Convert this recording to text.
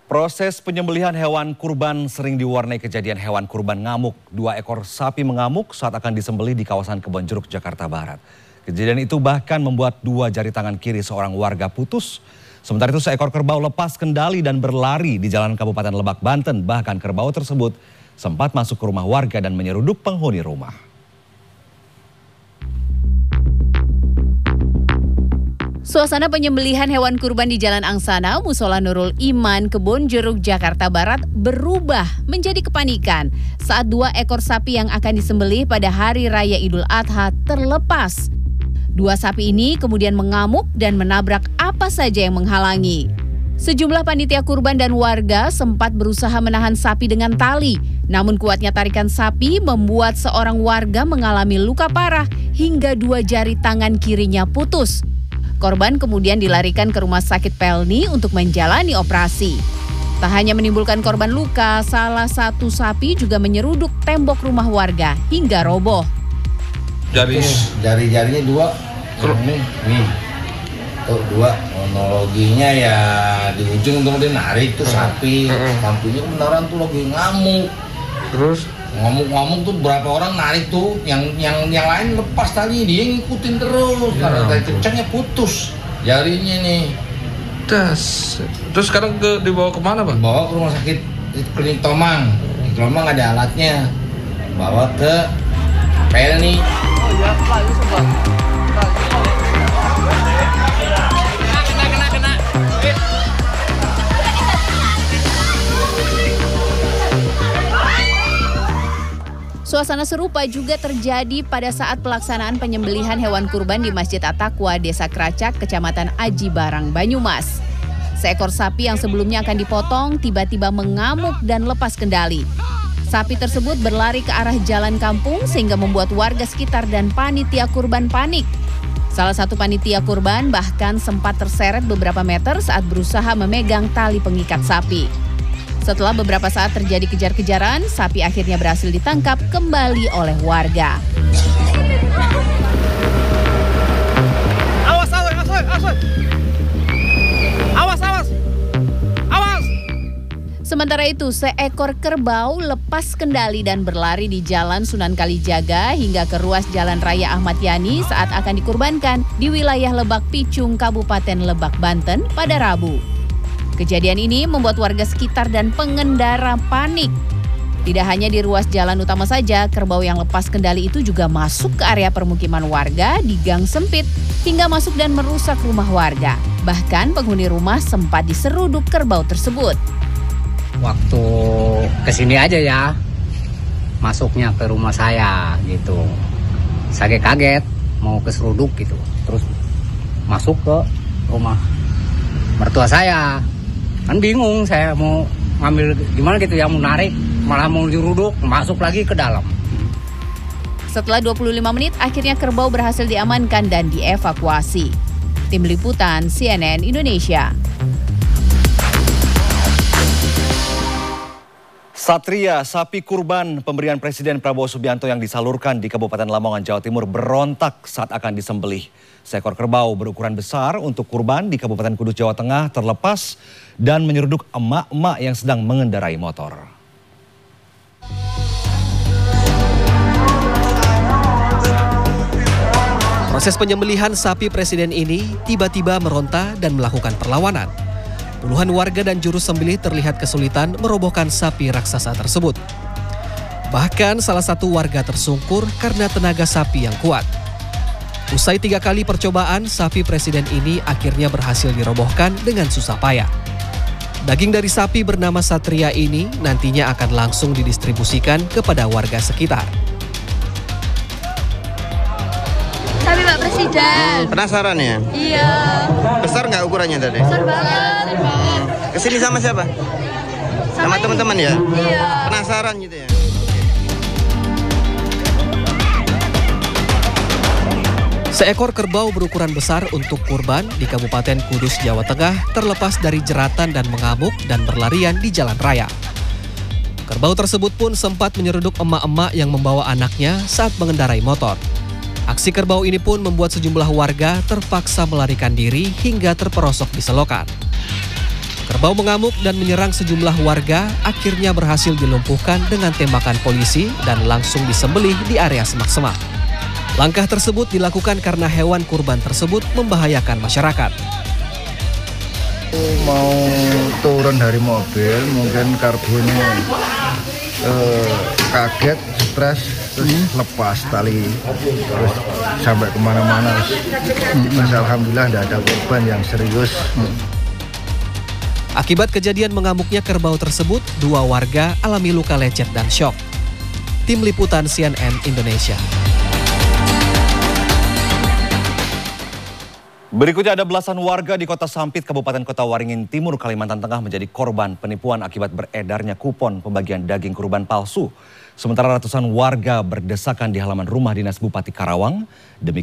Proses penyembelihan hewan kurban sering diwarnai kejadian hewan kurban ngamuk. 2 ekor sapi mengamuk saat akan disembelih di kawasan Kebonjeruk, Jakarta Barat. Kejadian itu bahkan membuat 2 jari tangan kiri seorang warga putus. Sementara itu seekor kerbau lepas kendali dan berlari di jalan Kabupaten Lebak, Banten. Bahkan kerbau tersebut sempat masuk ke rumah warga dan menyeruduk penghuni rumah. Suasana penyembelihan hewan kurban di Jalan Angsana, Musola Nurul Iman, Kebonjeruk, Jakarta Barat berubah menjadi kepanikan saat 2 ekor sapi yang akan disembelih pada Hari Raya Idul Adha terlepas. 2 sapi ini kemudian mengamuk dan menabrak apa saja yang menghalangi. Sejumlah panitia kurban dan warga sempat berusaha menahan sapi dengan tali. Namun kuatnya tarikan sapi membuat seorang warga mengalami luka parah hingga 2 jari tangan kirinya putus. Korban kemudian dilarikan ke Rumah Sakit Pelni untuk menjalani operasi. Tak hanya menimbulkan korban luka, salah satu sapi juga menyeruduk tembok rumah warga hingga roboh. Jari-jarinya 2, nih. Tuh 2, kronologinya ya di ujung untuk dia narik tuh sapi. Sapinya beneran tuh lagi ngamuk. Terus? Ngomong tuh berapa orang narik tuh, yang lain lepas tali, dia ngikutin terus. Karena tali kencangnya putus jarinya nih. Terus sekarang dibawa kemana, Bang? Bawa ke rumah sakit Klinik Tomang. Di Tomang ada alatnya. Bawa ke Pelni. Oh iya, lagi sebelah. Suasana serupa juga terjadi pada saat pelaksanaan penyembelihan hewan kurban di Masjid At-Taqwa, Desa Kracak, Kecamatan Aji Barang, Banyumas. Seekor sapi yang sebelumnya akan dipotong tiba-tiba mengamuk dan lepas kendali. Sapi tersebut berlari ke arah jalan kampung sehingga membuat warga sekitar dan panitia kurban panik. Salah satu panitia kurban bahkan sempat terseret beberapa meter saat berusaha memegang tali pengikat sapi. Setelah beberapa saat terjadi kejar-kejaran, sapi akhirnya berhasil ditangkap kembali oleh warga. Awas! Sementara itu, seekor kerbau lepas kendali dan berlari di Jalan Sunan Kalijaga hingga ke ruas Jalan Raya Ahmad Yani saat akan dikurbankan di wilayah Lebak Picung, Kabupaten Lebak, Banten pada Rabu. Kejadian ini membuat warga sekitar dan pengendara panik. Tidak hanya di ruas jalan utama saja, kerbau yang lepas kendali itu juga masuk ke area permukiman warga di gang sempit hingga masuk dan merusak rumah warga. Bahkan penghuni rumah sempat diseruduk kerbau tersebut. Waktu kesini aja ya, masuknya ke rumah saya gitu. Saya kaget mau keseruduk gitu, terus masuk ke rumah mertua saya. Kan bingung saya mau ngambil gimana gitu ya, mau narik, malah mau diruduk, masuk lagi ke dalam. Setelah 25 menit, akhirnya kerbau berhasil diamankan dan dievakuasi. Tim Liputan CNN Indonesia. Satria, sapi kurban pemberian Presiden Prabowo Subianto yang disalurkan di Kabupaten Lamongan, Jawa Timur berontak saat akan disembelih. Seekor kerbau berukuran besar untuk kurban di Kabupaten Kudus, Jawa Tengah terlepas dan menyeruduk emak-emak yang sedang mengendarai motor. Proses penyembelihan sapi Presiden ini tiba-tiba meronta dan melakukan perlawanan. Puluhan warga dan juru sembelih terlihat kesulitan merobohkan sapi raksasa tersebut. Bahkan salah satu warga tersungkur karena tenaga sapi yang kuat. Usai 3 kali percobaan, sapi Presiden ini akhirnya berhasil dirobohkan dengan susah payah. Daging dari sapi bernama Satria ini nantinya akan langsung didistribusikan kepada warga sekitar. Sapi Pak Presiden. Penasaran ya? Iya. Besar nggak ukurannya tadi? Besar banget. Kesini sama siapa? Sama teman-teman ya? Iya. Penasaran gitu ya? Seekor kerbau berukuran besar untuk kurban di Kabupaten Kudus, Jawa Tengah terlepas dari jeratan dan mengamuk dan berlarian di jalan raya. Kerbau tersebut pun sempat menyeruduk emak-emak yang membawa anaknya saat mengendarai motor. Aksi kerbau ini pun membuat sejumlah warga terpaksa melarikan diri hingga terperosok di selokan. Kerbau mengamuk dan menyerang sejumlah warga, akhirnya berhasil dilumpuhkan dengan tembakan polisi dan langsung disembelih di area semak-semak. Langkah tersebut dilakukan karena hewan kurban tersebut membahayakan masyarakat. Mau turun dari mobil, mungkin karbunya kaget, stres, terus lepas tali, terus sampai kemana-mana. Terus alhamdulillah tidak ada korban yang serius. Akibat kejadian mengamuknya kerbau tersebut, 2 warga alami luka lecet dan syok. Tim Liputan CNN Indonesia. Berikutnya ada belasan warga di Kota Sampit, Kabupaten Kota Waringin Timur, Kalimantan Tengah menjadi korban penipuan akibat beredarnya kupon pembagian daging kurban palsu. Sementara ratusan warga berdesakan di halaman rumah dinas Bupati Karawang demi